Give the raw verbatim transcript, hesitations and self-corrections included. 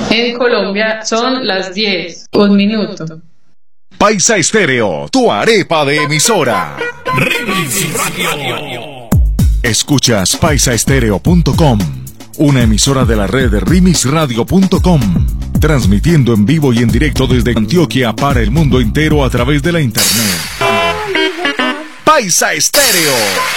En Colombia son las diez, un minuto. Paisa Estéreo, tu arepa de emisora. Remix Radio. Escuchas paisa estéreo punto com, una emisora de la red remix radio punto com, transmitiendo en vivo y en directo desde Antioquia para el mundo entero a través de la internet. Paisa Estéreo.